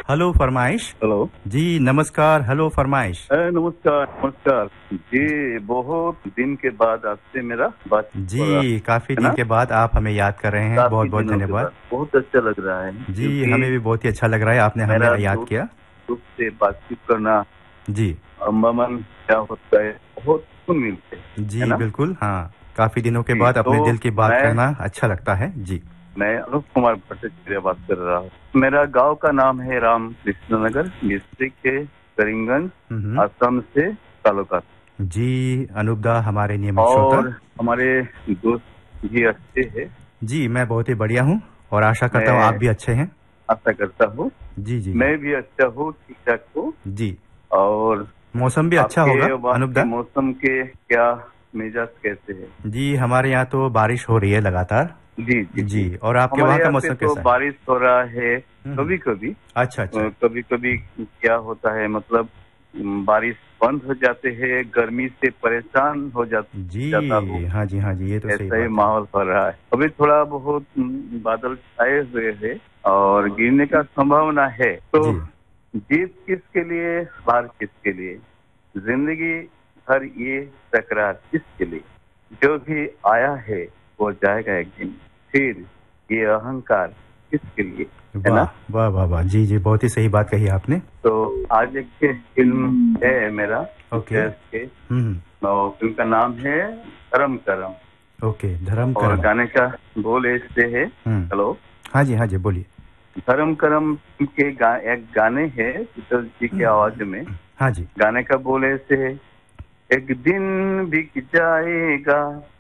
Hello फरमाइश। Hello जी नमस्कार। Hello फरमाइश। नमस्कार नमस्कार जी। बहुत दिन के बाद आपसे मेरा बात हो रहा जी काफी है दिन ना? के बाद आप हमें याद कर रहे हैं, काफी बहुत बहुत दिनों के धन्यवाद। बाद बहुत अच्छा लग रहा है जी क्योंकि हमें भी बहुत ही अच्छा लग रहा है, आपने हमें मेरा याद किया। दोस्त से बातचीत करना जी अमूमन क्या होता है, बहुत सुकून मिलते है जी ना बिल्कुल, हाँ काफी दिनों के जी। बाद तो अपने दिल की बात मैं करना अच्छा लगता है। जी मैं अनूप कुमार भट्टाचार्य बात कर रहा हूँ। मेरा गांव का नाम है राम कृष्ण नगर, डिस्ट्रिक्ट के करीमगंज, हम्म। असम से तालुका। जी अनूप दा हमारे नियमित श्रोता। और हमारे दोस्त भी अच्छे हैं। जी मैं बहुत ही बढ़िया हूँ और आशा करता हूँ आप मैं भी अच्छे हैं। आशा करता हूँ जी जी जी मैं भी अच्छा हूँ, ठीक ठाक हूँ। जी। और मौसम भी अच्छा आपके होगा वहाँ अनूप के दा। मौसम के क्या मिजाज कैसे है? जी हमारे यहाँ तो बारिश हो रही है लगातार। जी जी जी जी। और आपके हमारे वहाँ का यहाँ पे मौसम तो कैसा है? बारिश हो रहा है हम्म। कभी कभी। अच्छा अच्छा। कभी कभी क्या होता है मतलब बारिश बंद हो जाते हैं, गर्मी से परेशान हो जाता हूँ। जी हाँ जी ये तो सही ऐसा ही बात है। माहौल हो रहा है। अभी थोड़ा बहुत बादल छाए हुए हैं और गिरने का संभावना है। तो जी जीत किसके लिए, हार किसके लिए, जिंदगी भर ये तकरार किसके लिए? जो भी आया है वो जाएगा एक दिन। फिर ये अहंकार किसके लिए, है वाह ना? वाह वाह वाह। जी जी बहुत ही सही बात कही आपने। तो आज एक फिल्म है मेरा ओके। पिक्चर्स के, हम्म। और फिल्म का नाम है धर्म करम। ओके धर्म और करम। गाने का बोल ऐसे है। हम्म। हेलो। हाँ जी बोलिए। धर्म करम के एक गाने हैं शीतल जी की आवाज में। हाँ जी। गाने का बोल ऐसे है। एक दिन बिक जाएगा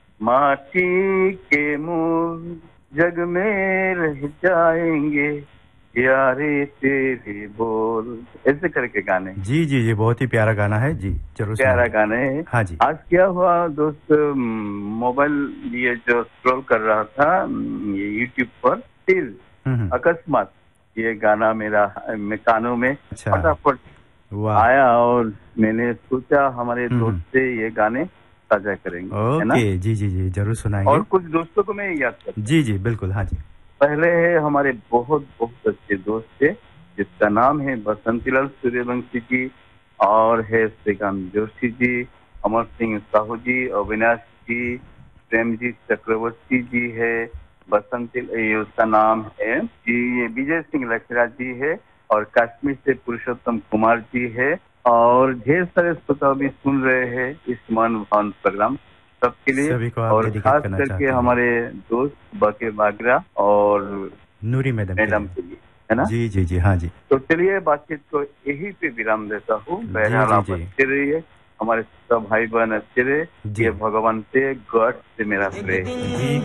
माटी के मूल, जग में रह जाएंगे यारे तेरे बोल। ऐसे करके गाने, जी बहुत ही प्यारा गाना है। जी जरूर प्यारा सुनेंगे। गाने है। हाँ जी। आज क्या हुआ दोस्त, मोबाइल ये जो स्क्रॉल कर रहा था ये यूट्यूब पर, फिर हम्म। अकस्मात ये गाना मेरा कानों में अच्छा। फटाफट वाह। आया और मैंने सोचा हमारे दोस्त हम्म। से ये गाने साझा करेंगे, है ना? ओके जी जरूर और सुनाएंगे। कुछ दोस्तों को मैं याद करता हूँ। जी बिल्कुल हाँ जी। पहले है हमारे बहुत बहुत अच्छे दोस्त थे जिसका नाम है बसंतीलाल सूर्यवंशी जी, और है श्रीकांत जोशी जी, अमर सिंह साहू जी, अविनाश जी, प्रेमजीत चक्रवर्ती जी है, बसंती ये उसका नाम है जी, ये विजय सिंह लखरा जी है, और कश्मीर से पुरुषोत्तम कुमार जी है, और ढेर सारे श्रोता भी सुन रहे हैं इस मन भावन प्रोग्राम, सबके लिए। सभी को आप और डेडिकेट खास करना करके चाहते हैं। हमारे दोस्त बके बागरा और नूरी मैडम के मैडम लिए। के लिए, है ना? जी हाँ जी। तो चलिए बातचीत को यही पे विराम देता हूँ। बहरहाल आप जी अच्छे रहिए, हमारे सब भाई बहन अच्छे रहे, जी ये भगवान से गॉड से मेरा प्रे। जी